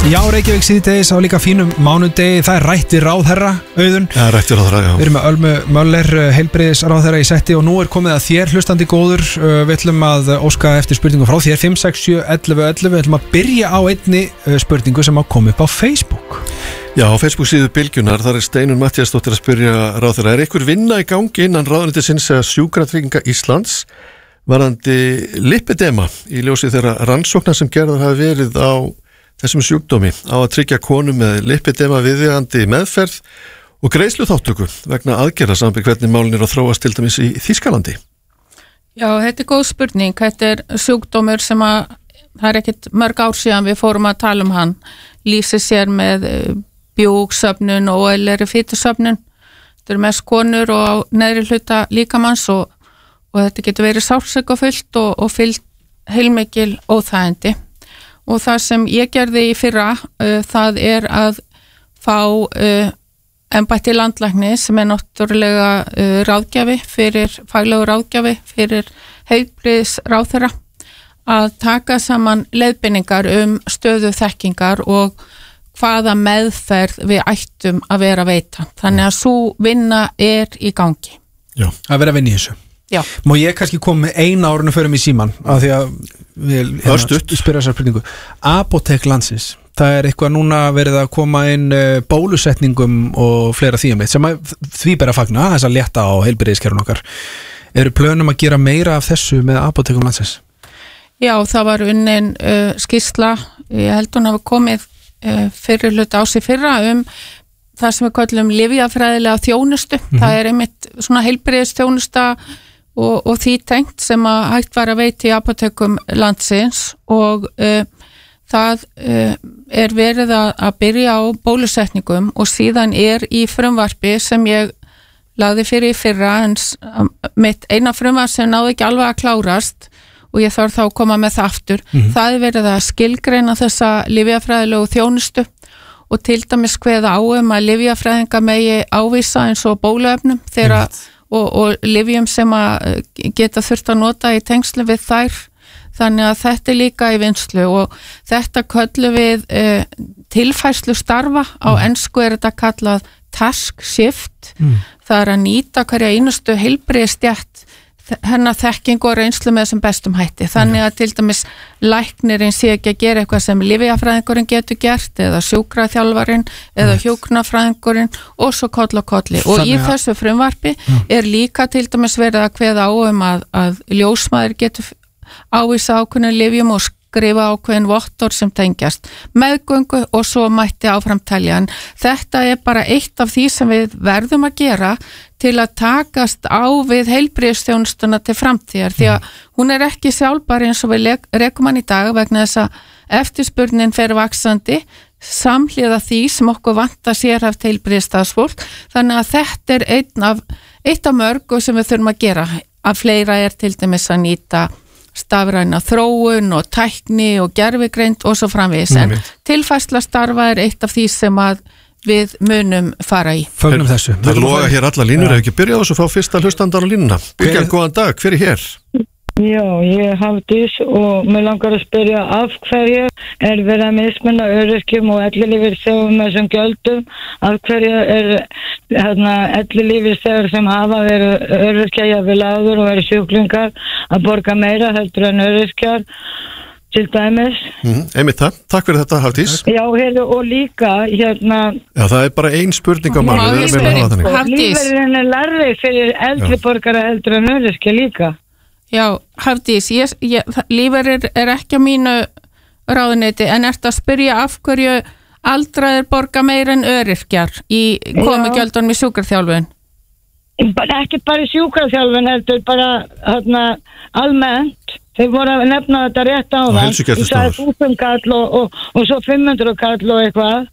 Já, Reykjavík síðdegis á líka fínum mánudegi. Það rætt við ráðherra, Auðun. Já, rætt við ráðherra, já. Við erum með Ölmu Möller, heilbrigðisráðherra í setti og nú er komið að þér, hlustandi góður. Við ætlum að óska eftir spurningum frá þér, 5671111. Við ætlum að byrja á einni spurningu sem á koma upp á Facebook. Já, á Facebook síðu Bylgjunar, þar er Steinunn Matthíasdóttir að spyrja ráðherra: er einhver vinna í gangi innan ráðuneytisins eða Sjúkratrygginga Íslands varðandi lipidema í ljósi þeirra rannsóknar sem gerðar hafa verið á þessum sjúkdómi á að tryggja konum með lipidema viðeigandi meðferð og greiðsluþátttöku vegna aðgerða saman hvernig málin að þróast til dæmis í Þýskalandi? Já, þetta er góð spurning. Þetta er sjúkdómur sem það er ekkit mörg ár síðan við fórum að tala um hann. Lýsir sér með bjúgsöfnun og eðlilegri fitusöfnun. Þetta er mest konur og á neðri hluta líkamanns og þetta getur verið sársökufullt og fyllt heilmikil óþægindi. Og það sem ég gerði í fyrra, það er að fá embætti landlækni sem er náttúrulega faglegu ráðgjafi fyrir heilbrigðisráðherra að taka saman leiðbeiningar stöðu þekkingar og hvaða meðferð við ættum að vera að veita. Þannig að sú vinna er í gangi. Já, að vera að vinna í þessu. Já. Má ég kannski koma með eina árinu fyrir mig í síman af því að við spyrja þessar spurningu. Apótek landsins, það er eitthvað núna verið að koma inn bólusetningum og fleira því sem því ber að fagna, þess að létta á heilbrigðiskerfinu okkar. Eru plönum að gera meira af þessu með apótekum landsins? Já, það var unnin skýrsla, ég held hún hafa komið fyrir hluta árs í fyrra það sem við kallum lyfjafræðilega þjónustu. Það er einmitt svona heilbrigðisþjónusta og því tengt sem að hægt var að veita í apótekum landsins og það er verið að byrja á bólusetningum og síðan er í frumvarpi sem ég lagði fyrir í fyrra en mitt eina frumvarp sem náði ekki alveg að klárast og ég þarf þá að koma með það aftur. Það er verið að skilgreina þessa lyfjafræðilegu þjónustu og til dæmis kveða á að lyfjafræðinga megi ávísa eins og bóluefnum þegar og lyfjum sem að geta þurft að nota í tengslu við þær. Þannig að þetta er líka í vinnslu og þetta köllum við tilfærslu starfa. Á ensku er þetta kallað task shift. Það er að nýta hverja einustu heilbrigðisstétt hennar þekking og reynslu með þessum bestum hætti. Þannig að til dæmis læknirinn sé ekki að gera eitthvað sem lyfjafræðingurinn getur gert eða sjúkraþjálfarinn eða hjúkrunarfræðingurinn og svo koll og kolli. Og í þessu frumvarpi er líka til dæmis verið að kveða á að ljósmaður getur ávísa ákveðnum lyfjum og skrifa ákveðin vottor sem tengjast meðgöngu og svo mætti áfram telja. En þetta er bara eitt af því sem við verðum að gera til að takast á við heilbrigðisþjónustuna til framtíðar því að hún er ekki sjálfbær eins og við rekum hann í dag vegna þess að eftirspurnin fer vaxandi samhliða því sem okkur vantar sérhæft heilbrigðisstarfsfólk. Þannig að þetta er eitt af mörgu sem við þurfum að gera. Að fleira er til dæmis að nýta stafræna þróun og tækni og gervigreind og svo framvegis. En tilfærsla starfa er eitt af því sem að við munum fara í. Fögnum þessu. Það loga hér alla línur, ef ekki byrjað og svo fá fyrsta hlustandan á línuna. Byrjan, góðan dag, hver er hér? Já, ég er Hafdís og mér langar að spyrja af hverju er verið að mismunna öryrkjum og ellilífeyrisþegum með þessum gjöldum, af hverju er ellilífeyrisþegar sem hafa verið öryrkja jafnvel áður og verið sjúklingar að borga meira heldur en öryrkjar til dæmis. Einmitt það, takk fyrir þetta Hafdís. Já, og líka Já, það er bara ein spurning á manni. Lífeyririnn er lærri fyrir eldri borgara heldur en öryrkja líka. Já, Hafdís, lífeyrir er ekki á mínu ráðuneyti en ert að spyrja af hverju aldraðir borga meira en öryrkjar í komugjöldunum í sjúkraþjálfun? Ekki bara í sjúkraþjálfun, heldur bara almennt. Þeir voru að nefna þetta rétt á það. Ég sagði 1000 kall og svo 500 kall og eitthvað.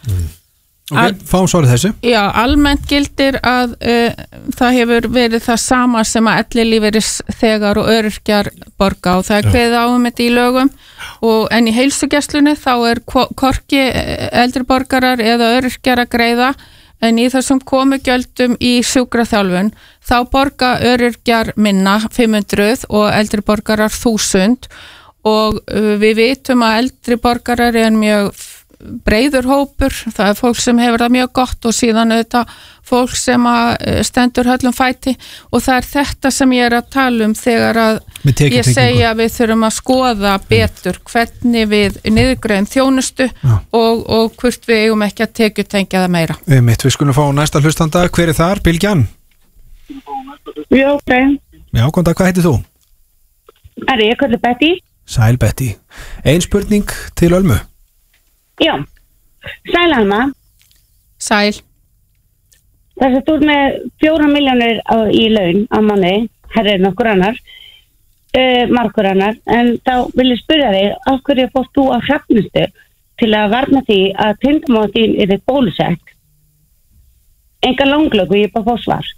Fáum svarið þessu. Já, almennt gildir að það hefur verið það sama sem að ellilífeyrisþegar og öryrkjar borga og það er kveðið á þetta í lögum en í heilsugæslunni þá er hvorki eldri borgarar eða öryrkjar að greiða en í þessum komugjöldum í sjúkraþjálfun þá borga öryrkjar minna 500 og eldri borgarar 1000 og við vitum að eldri borgarar er mjög breiður hópur, það fólk sem hefur það mjög gott og síðan auðvitað fólk sem stendur höllum fæti og það þetta sem ég að tala þegar að ég segja að við þurfum að skoða betur hvernig við niðurgreiðum þjónustu og hvort við eigum ekki að tekjutengja það meira. Við skulum fá næsta hlustanda, hver þar? Bylgjan? Já, ok. Já, góðan dag, hvað heitir þú? Ég kallar Betty. Sæl Betty. Ein spurning til Ölmu. Já, sæl Alma. Sæl. Þess að þú með 4 milljónir í laun á mánuði, herri nokkur annar, margur annar, en þá vil ég spyrja þig, af hverju fórst þú á Hrafnistu til að varna því að tengdamóðir þín er þitt bólusett? Enga langlöku, ég bara fór svar.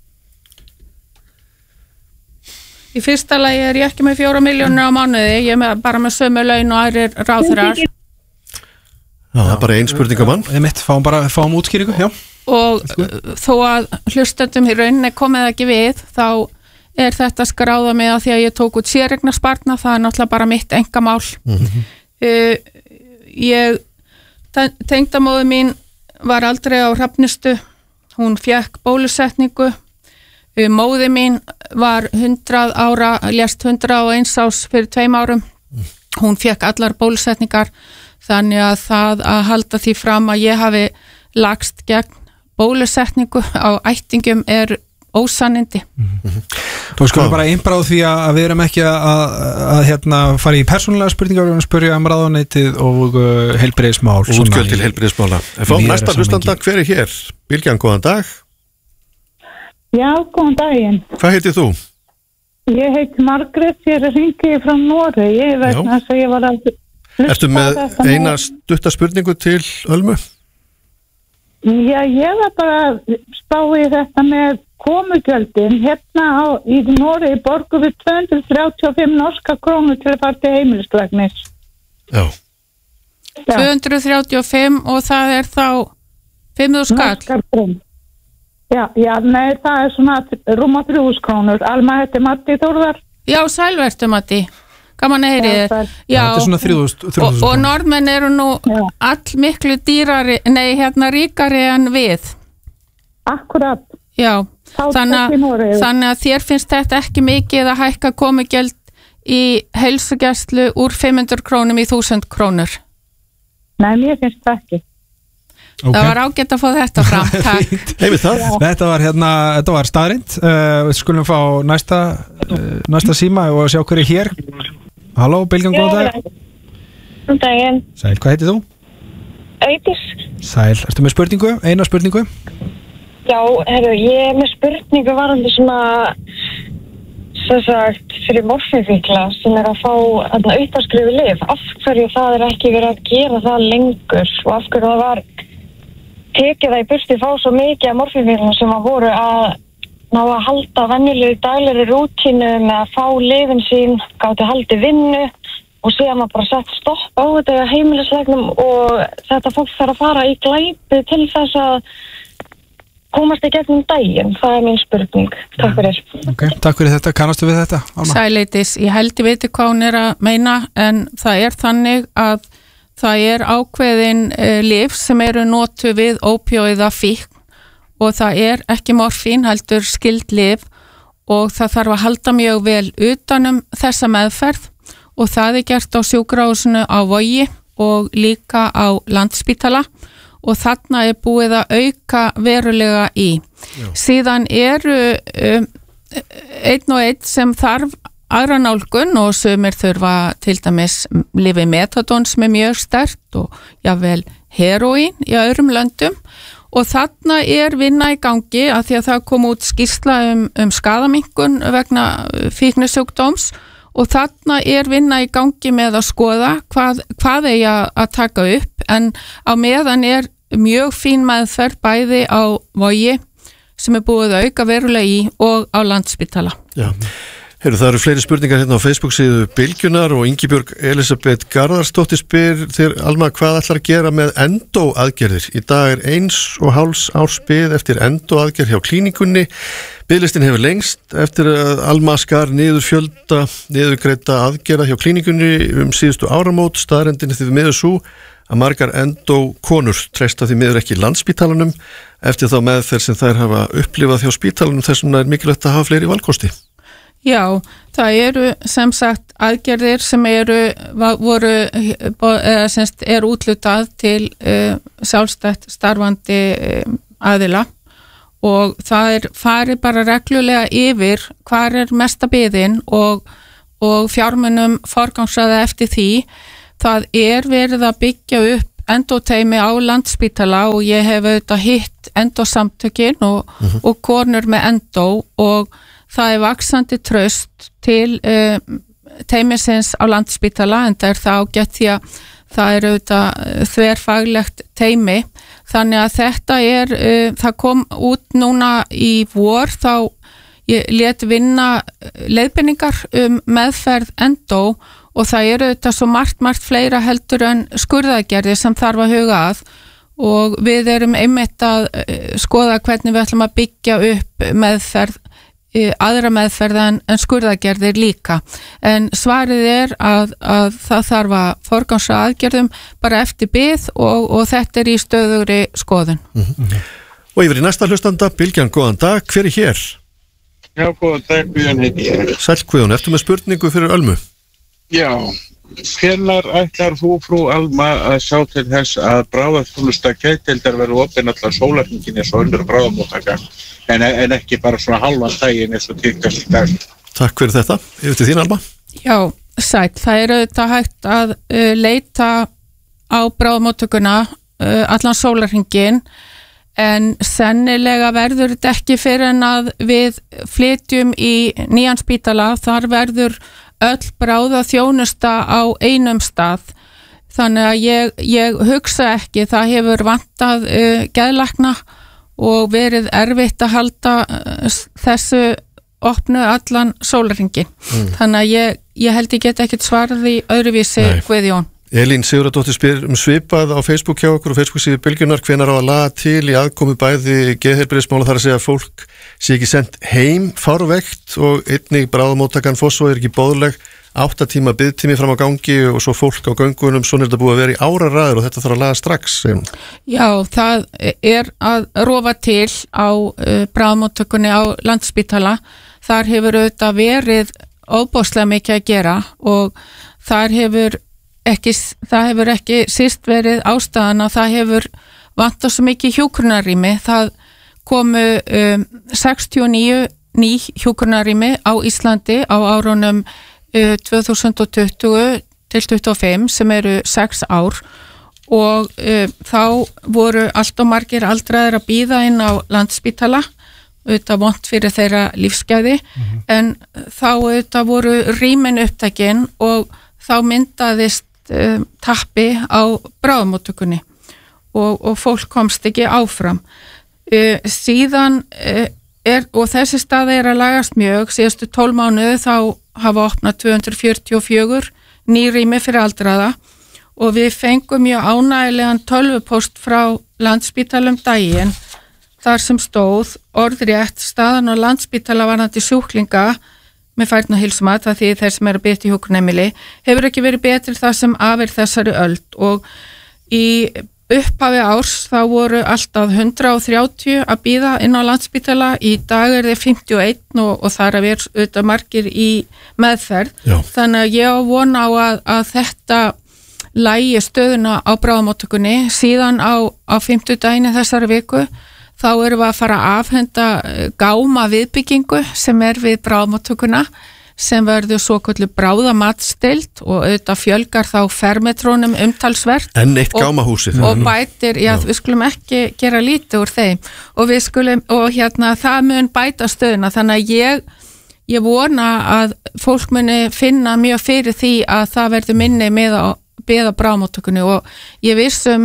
Í fyrsta lagi ég ekki með 4 milljónir á mánuði, ég er bara með sömu laun og aðrir ráðherrar. Já, það bara ein spurning á mann. Fáum útskýringu, já. Og þó að hlustendum í rauninni komið ekki við, þá þetta skráða mig að því að ég tók út séreignarsparnað, það náttúrulega bara mitt engamál. Tengdamóðir mín var aldrei á Hrafnistu, hún fékk bólusetningu, móðir mín var 100 ára, lést 101 árs fyrir 2 árum, hún fékk allar bólusetningar, þannig að það að halda því fram að ég hafi lagst gegn bólusetningu á ættingum ósannindi. Þú skulum bara innbráð því að við erum ekki að fara í persónulega spurningar, við erum að spyrja ráðuneytið og heilbrigðismál. Útgjöld til heilbrigðismála. Fáum næsta hlustanda, hver hér? Bylgjan, góðan dag. Já, góðan daginn. Hvað heitir þú? Ég heiti Margrét, ég er að hringja frá Noregi, ég veit að ég var að Ertu með eina stutta spurningu til Ölmu? Já, ég var bara að spá í þetta með komugjöldin. Hérna í Noregi borgum við 235 norska krónur til að fara til heimilislæknis. Já. 235 og það þá 5.000 skall. Já, nei, það er svona rúma 3.000 krónur. Alma, þetta Matti Þórðar. Já, sælvertu Matti. Gaman að heyri þér. Já, þetta er svona 3.000. Og norðmenn eru nú all miklu dýrari, ríkari en við. Akkurat. Já, þannig að þér finnst þetta ekki mikið að hækka komugjöld í heilsugæslu úr 500 krónum í 1000 krónur. Nei, mér finnst það ekki. Okay. Það var ágætt að fá þetta fram, takk. Þetta var staðrind. Við skulum fá næsta síma og sjá hverju hér. Halló, Bylgjan, góðan dag. Góðan daginn. Sæl, hvað heitir þú? Eydís. Sæl, ertu með spurningu? Eina spurningu? Já, ég er með spurningu varandi svona fyrir morfínfíkla sem er að fá uppáskrifu lyf. Af hverju það ekki verið að gera það lengur og af hverju það var tekið það í burti fá svo mikið af morfínfíklum sem að voru að ná að halda venjulegu daglegri rútínu með að fá lyfin sín, gátu haldi vinnu og síðan maður bara sett stopp á þetta heimilislegnum og þetta fólk þarf að fara í glæpi til þess að komast í gegnum daginn. Það er mín spurning. Takk fyrir. Ok, takk fyrir þetta. Kannastu við þetta? Sæleitis, ég held ég veit hvað hún er að meina en það er þannig að það er ákveðin lyf sem eru notu við ópíóíða fíkn og það er ekki morfín, heldur skyld lyf og það þarf að halda mjög vel utanum þessa meðferð og það er gert á sjúkrahúsinu á Vogi og líka á Landspítala og þarna er búið að auka verulega í. Já. Síðan eru einn og einn sem þarf aðra nálgun og sumir þurfa til dæmis lyfið metadón sem er mjög sterkt og jável heroín í öðrum löndum og þarna er vinna í gangi að því að það kom út skýrsla um skaðaminnkun vegna fíknisjúkdóms og þarna er vinna í gangi með að skoða hvað eigi að taka upp en á meðan er mjög fín meðferð bæði á Vogi sem er búið að auka verulega í og á Landspítala. Já. Það eru fleiri spurningar hérna á Facebook síðu Bylgjunar og Ingibjörg Elisabeth Garðarsdóttir spyr þér Alma hvað ætlar að gera með endóaðgerðir. Í dag er 1,5 árs bið eftir endóaðgerð hjá klínikunni. Biðlistin hefur lengst eftir að Alma skar niðurgreidda aðgerða hjá klínikunni síðustu áramót. Staðrendin þið miður svo að margar endókonur treysta því miður ekki Landspítalanum eftir þá meðferð sem þær hafa upplifað hjá spítalanum, þess vegna er mikilvægt að hafa fleiri valkosti. Já, það eru sem sagt aðgerðir sem eru útlutað til sjálfstætt starfandi aðila og það farið bara reglulega yfir hvar mesta biðin og fjármunum forgangsraða eftir því. Það verið að byggja upp endóteymi á Landspítala og ég hef auðvitað hitt endósamtökin og konur með endó og það vaxandi traust til teymisins á Landspítala en það það ágætt því að það auðvitað þverfaglegt teymi þannig að þetta það kom út núna í vor þá ég lét vinna leiðbeiningar meðferð endó og það auðvitað svo margt fleira heldur en skurðaðgerðir sem þarf að huga að og við einmitt að skoða hvernig við ætlum að byggja upp meðferð aðra meðferð en skurðaðgerðir líka en svarið að það þarf að forgangsraða aðgerðum bara eftir bið og þetta í stöðugri skoðun. Og yfir í næsta hlustanda, Bylgjan, góðan dag, hver hér? Já, góðan dag, Guðjón heiti ég. Sæll Guðjón, eftir með spurningu fyrir Ölmu? Já, hvenær ætlar þú, frú Alma, að sjá til þess að bráðaþjónusta geðdeildar verður opin allar sólarhringinn eins og önnur bráðamóttaka en ekki bara svona halvan daginn eins og tíðkast í dag. Takk fyrir þetta. Yfir til þín, Alma. Já, sæll. Það auðvitað hægt að leita á bráðamóttökuna allan sólarhringinn en sennilega verður þetta ekki fyrir en að við flytjum í nýjan spítala. Þar verður öll bráðaþjónusta á einum stað. Þannig að ég hugsa ekki, það hefur vantað geðlækna og verið erfitt að halda þessu opnu allan sólarhringinn. Þannig að ég held ég get ekkert svarað í öðruvísi Guðjón. Elín Sigurðardóttir spyr svipað á Facebook hjá okkur og Facebook síðu Bylgjunar, hvenær á að laga til í aðkomu bæði geðheilbrigðismála þar að segja að fólk sé ekki sendt heim fárveikt og einnig bráðamóttakan Fossvogi ekki boðleg 8 tíma biðtími fram á gangi og svo fólk á göngunum, svona þetta búið að vera í áraraður og þetta þarf að laga strax. Já, það að rofa til á bráðamóttökunni á Landspítala. Þar hefur auðvitað verið óbóðslega mikið að gera og það hefur ekki síst verið ástæðan að það hefur vantað svo mikið hjúkrunarrými. Það komu 69 ný hjúkrunarrými á Íslandi á árunum 2020 til 25 sem eru 6 ár og þá voru allt og margir aldraðir að bíða inn á Landspítala, auðvitað vont fyrir þeirra lífsgæði en þá auðvitað voru rýmin upptækin og þá myndaðist tappi á bráðamóttökunni og fólk komst ekki áfram. Síðan og þessi staða að lagast mjög, síðustu 12 mánuði þá hafa opnað 244 ný rými fyrir aldraða og við fengum mjög ánægilegan tölvupóst frá Landspítalum daginn þar sem stóð orðrétt staðan á Landspítala varðandi sjúklinga með færni og heilsumat, það því þeir sem eru að biðja í hjúkrunarheimili hefur ekki verið betri það sem af þessari öld og í upphafi árs þá voru alltaf 130 að bíða inn á Landspítala, í dag þeir 51 og þar að vera auðvitað margir í meðferð. Já. Þannig að ég á vona á að þetta lægi stöðuna á bráðamóttökunni. Síðan á 50 daginn þessari viku þá erum við að fara að afhenda gáma viðbyggingu sem við bráðamóttökuna sem verður svokölluð bráðamatsdeild og auðvitað fjölgar þá fermetrónum umtalsvert. En eitt gámahúsið. Og bætir, við skulum ekki gera lítið úr þeim og við skulum, og það mun bæta stöðuna, þannig að ég vona að fólk muni finna mjög fyrir því að það verður minni með að biða bráðamóttökunni og ég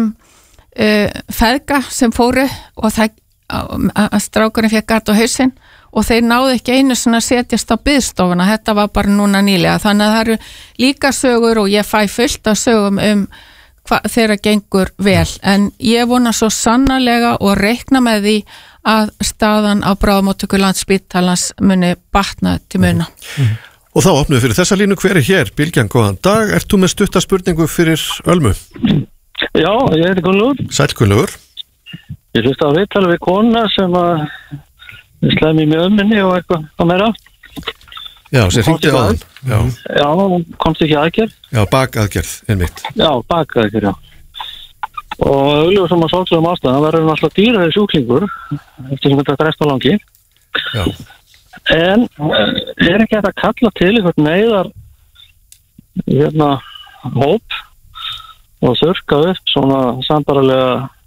feðga sem fóru og að strákurinn fékk gat á hausinn og þeir náðu ekki einu svona að setjast á biðstofuna, þetta var bara núna nýlega, þannig að það eru líka sögur og ég fæ fullt af sögum þeirra gengur vel, en ég vona svo sannarlega og reikna með því að staðan á bráðamóttöku Landspítalans muni batna til muna. Og þá opnum við fyrir þessa línu, hver hér? Bylgjan, góðan dag, ert þú með stutta spurningu fyrir Ölmu? Já, ég heiti Gunnlaugur. Sæll Gunnlaugur. Ég hlusta á viðtal við kona sem að slæmi í mjöðminni og eitthvað meira. Já, sem hringdi á hann. Já, komst ekki aðgerð. Já, bakaðgerð, einmitt. Já, bakaðgerð, já. Og auðvitað sem að sálsögum ástæðan, það verður alltaf dýraði sjúklingur eftir sem þetta drefst á langi. Já. En ekki hægt að kalla til eitthvað neyðar hóp og þurrka upp svona sambaralega